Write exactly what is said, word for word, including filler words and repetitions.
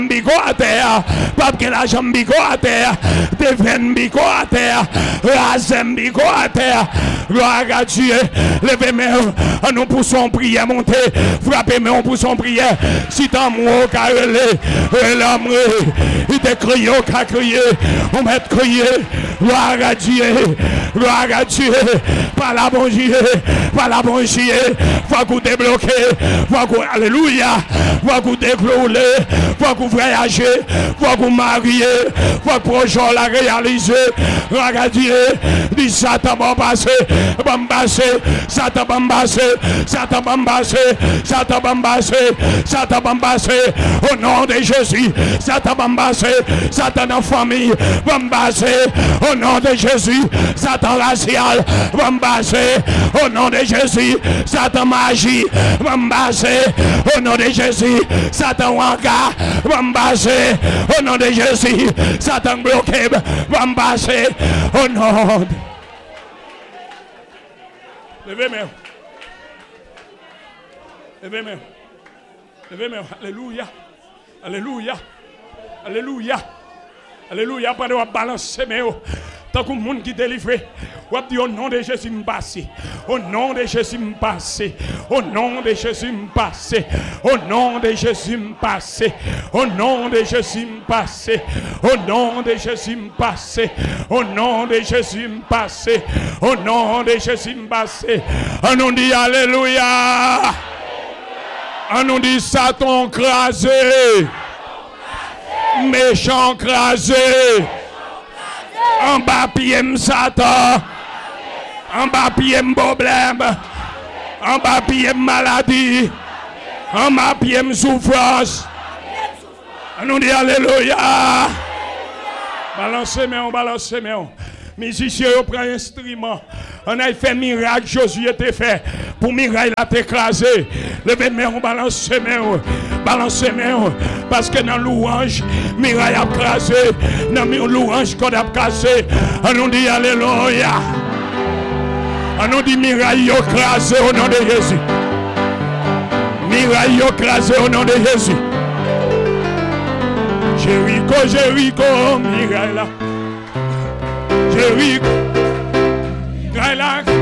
Bigo à terre, pas que la jambe bigo à terre, devine bigo à terre, razem bigo à terre, gloire à Dieu, levez main, nous poussons prière monter, frappez main, pour son prière, si t'as mon carrelé, l'homme, il te crié, on a crié, on m'a crié, gloire à Dieu, gloire à Dieu, par la bon Dieu, par la bon Dieu, faut qu'on débloque, faut qu'on, alléluia, faut qu'on déclore, faut qu'on voyager, faut qu'on marie, faut qu'on projet la réaliser. Regardez, dit Satan va passer, va passer, Satan va passer, Satan va passer, Satan va passer, Satan va passer. Au nom de Jésus, Satan va passer, Satan en famille va passer. Au nom de Jésus, Satan racial va passer. Au nom de Jésus, Satan magie va passer. Au nom de Jésus, Satan wanga va passer. Au nom de Jésus, Satan bloqué va passer. Au nom de... Levez main. Levez main. Levez main. Alléluia. Alléluia. Alléluia. Alléluia. Pas de balancer main. Tant que le monde qui délivre, on dit au nom de Jésus me passe. Au nom de Jésus me passe. Au nom de Jésus me passe. Au nom de Jésus me passe. Au nom de Jésus me passe. Au nom de Jésus me passe. Au nom de Jésus me passe. Au nom de Jésus me passe. On nous dit alléluia. On nous dit Satan crasé. Méchant crasé. En bas pied Satan, en bas pied problème, en bas pied maladie, en bas pied souffrance. Nous disons alléluia. Balancez main, balancez main. Musiciens, prend instrument. On a fait miracle, Josué était fait. Pour miracle, il a écrasé. Levez main, balancez main. Balancez main. Parce que dans louange, miracle a écrasé. Dans louange, qu'on a cassé. On nous dit alléluia. On nous dit miracle écrasé au nom de Jésus. Miracle écrasé au nom de Jésus. Jéricho, Jéricho, miracle. Jéricho, miracle.